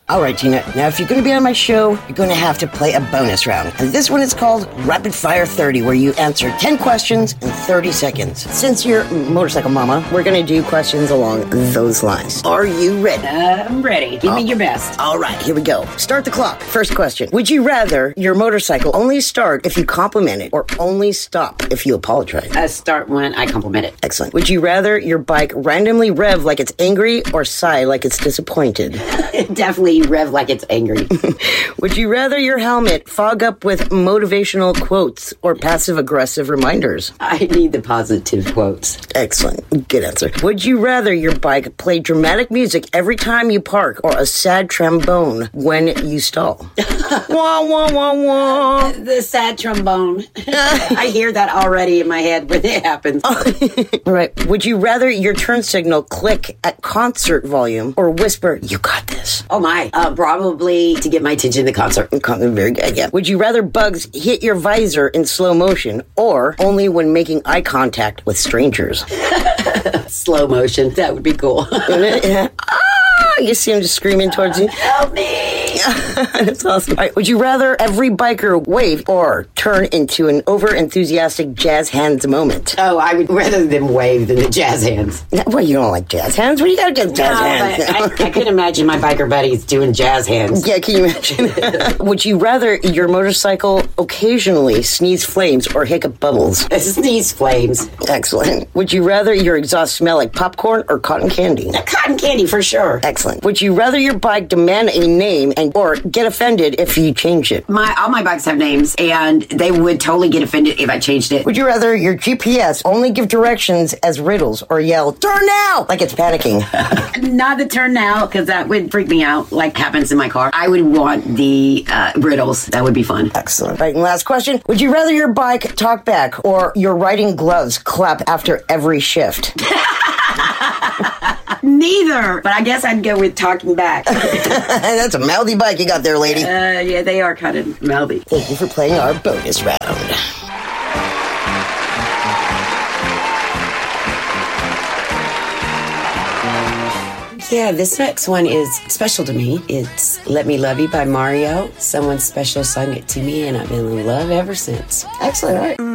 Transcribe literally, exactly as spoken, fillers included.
All right, Tina. Now, if you're going to be on my show, you're going to have to play a bonus round. And this one is called Rapid Fire thirty, where you answer ten questions in thirty seconds. Since you're motorcycle mama, we're going to do questions along those lines. Are you ready? Uh, I'm ready. Give oh. me your best. All right, here we go. Start the clock. First question. Would you rather your motorcycle only start if you compliment it or only stop if you apologize? Uh, start when I compliment it. Excellent. Would you rather your bike randomly rev like it's angry or sigh like it's disappointed? Definitely rev like it's angry. Would you rather your helmet fog up with motivational quotes or passive-aggressive reminders? I need the positive quotes. Excellent. Good answer. Would you rather your bike play dramatic music every time you park or a sad trombone when you stall? Wah, wah, wah, wah. The sad trombone. I hear that already in my head when it happens. All right. Would you rather your turn signal click at concert volume or whisper, "You got this"? Oh my. Uh, probably to get my attention in the concert. Very good, yeah. Would you rather bugs hit your visor in slow motion or only when making eye contact with strangers? Slow motion. That would be cool. Ah, you see him just screaming towards you. Help me! That's awesome. All right, would you rather every biker wave or turn into an over-enthusiastic jazz hands moment? Oh, I would rather them wave than the jazz hands. Well, you don't like jazz hands? What do you got against jazz no, hands? I, I could imagine my biker buddies doing jazz hands. Yeah, can you imagine? Would you rather your motorcycle occasionally sneeze flames or hiccup bubbles? Sneeze flames. Excellent. Would you rather your exhaust smell like popcorn or cotton candy? Cotton candy, for sure. Excellent. Would you rather your bike demand a name and or get offended if you change it? My all my bikes have names, and they would totally get offended if I changed it. Would you rather your G P S only give directions as riddles or yell, "Turn now!" like it's panicking? Not the turn now, because that would freak me out, like happens in my car. I would want the uh, riddles. That would be fun. Excellent. Right, and last question. Would you rather your bike talk back or your riding gloves clap after every shift? Neither, but I guess I'd go with talking back. That's a mouthy bike you got there, lady. Uh, yeah, they are kind of mouthy. Thank you for playing our bonus round. Yeah, this next one is special to me. It's Let Me Love You by Mario. Someone special sung it to me, and I've been in love ever since. Excellent. All right.